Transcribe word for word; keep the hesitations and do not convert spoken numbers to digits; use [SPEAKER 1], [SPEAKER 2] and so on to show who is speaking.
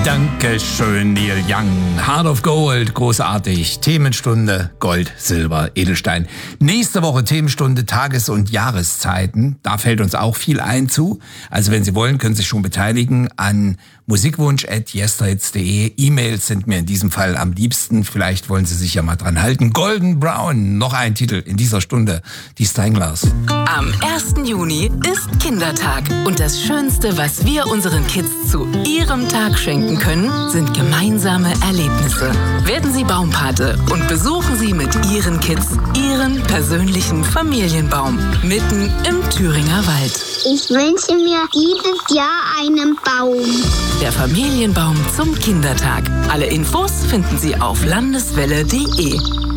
[SPEAKER 1] Dankeschön, Neil Young. Heart of Gold, großartig. Themenstunde, Gold, Silber, Edelstein. Nächste Woche Themenstunde, Tages- und Jahreszeiten. Da fällt uns auch viel ein zu. Also wenn Sie wollen, können Sie sich schon beteiligen an musikwunsch at yesterhits punkt de. E-Mails sind mir in diesem Fall am liebsten. Vielleicht wollen Sie sich ja mal dran halten. Golden Brown, noch ein Titel in dieser Stunde. Die Steinglas.
[SPEAKER 2] Am ersten Juni ist Kindertag. Und das Schönste, was wir unseren Kids zu ihrem Tag schenken können, sind gemeinsame Erlebnisse. Werden Sie Baumpate und besuchen Sie mit Ihren Kids Ihren persönlichen Familienbaum mitten im Thüringer Wald.
[SPEAKER 3] Ich wünsche mir dieses Jahr einen Baum.
[SPEAKER 2] Der Familienbaum zum Kindertag. Alle Infos finden Sie auf landeswelle punkt de.